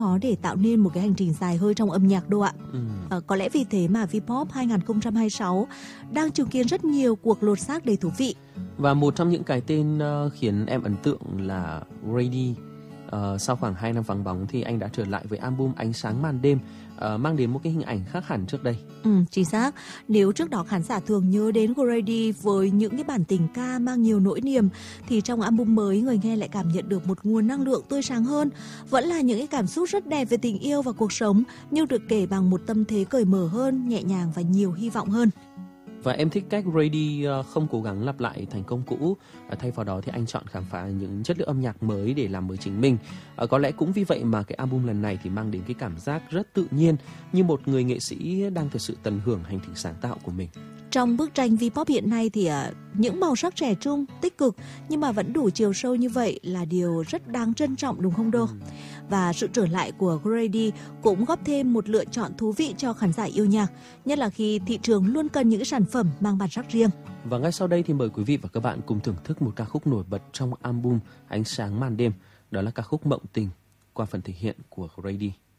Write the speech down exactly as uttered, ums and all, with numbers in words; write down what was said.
khó để tạo nên một cái hành trình dài hơi trong âm nhạc đâu ạ. Ừ. À, có lẽ vì thế mà V-pop hai không hai sáu đang chứng kiến rất nhiều cuộc lột xác đầy thú vị. Và một trong những cái tên uh, khiến em ấn tượng là Rady. Uh, sau khoảng hai năm vắng bóng thì anh đã trở lại với album Ánh sáng màn đêm, uh, mang đến một cái hình ảnh khác hẳn trước đây. Ừ, chính xác. Nếu trước đó khán giả thường nhớ đến Grady với những cái bản tình ca mang nhiều nỗi niềm, thì trong album mới người nghe lại cảm nhận được một nguồn năng lượng tươi sáng hơn. Vẫn là những cái cảm xúc rất đẹp về tình yêu và cuộc sống, nhưng được kể bằng một tâm thế cởi mở hơn, nhẹ nhàng và nhiều hy vọng hơn. Và em thích cách Rady không cố gắng lặp lại thành công cũ, thay vào đó thì anh chọn khám phá những chất liệu âm nhạc mới để làm mới chính mình. Có lẽ cũng vì vậy mà cái album lần này thì mang đến cái cảm giác rất tự nhiên, như một người nghệ sĩ đang thực sự tận hưởng hành trình sáng tạo của mình. Trong bức tranh V-pop hiện nay thì uh, những màu sắc trẻ trung, tích cực nhưng mà vẫn đủ chiều sâu như vậy là điều rất đáng trân trọng, đúng không Đô? Ừ. Và sự trở lại của Grady cũng góp thêm một lựa chọn thú vị cho khán giả yêu nhạc, nhất là khi thị trường luôn cần những sản phẩm mang bản sắc riêng. Và ngay sau đây thì mời quý vị và các bạn cùng thưởng thức một ca khúc nổi bật trong album Ánh sáng màn đêm, đó là ca khúc Mộng tình qua phần thể hiện của Grady.